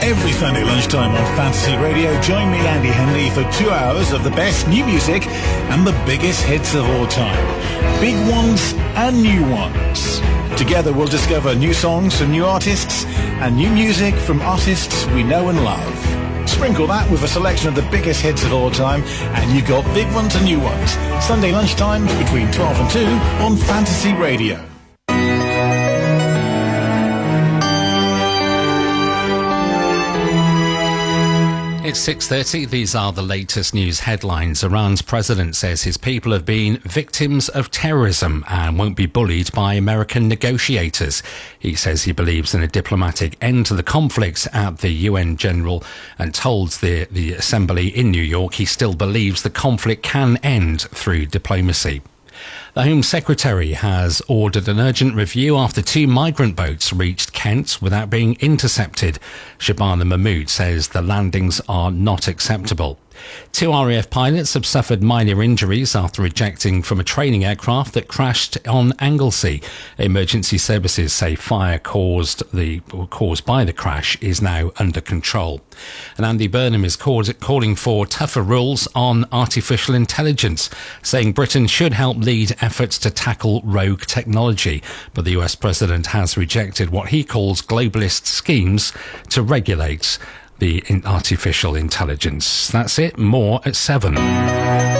Every Sunday lunchtime on Fantasy Radio, join me, Andy Henley, for 2 hours of the best new music and the biggest hits of all time. Big ones and new ones. Together we'll discover new songs from new artists and new music from artists we know and love. Sprinkle that with a selection of the biggest hits of all time and you've got big ones and new ones. Sunday lunchtimes between 12 and 2 on Fantasy Radio. It's 6:30. These are the latest news headlines. Iran's president says his people have been victims of terrorism and won't be bullied by American negotiators. He says he believes in a diplomatic end to the conflict at the UN General and told the Assembly in New York he still believes the conflict can end through diplomacy. The Home Secretary has ordered an urgent review after 2 migrant boats reached Kent without being intercepted. Shabana Mahmood says the landings are not acceptable. 2 RAF pilots have suffered minor injuries after ejecting from a training aircraft that crashed on Anglesey. Emergency services say fire caused by the crash is now under control. And Andy Burnham is calling for tougher rules on artificial intelligence, saying Britain should help lead efforts to tackle rogue technology. But the US president has rejected what he calls globalist schemes to regulate the artificial intelligence. That's it. More at 7.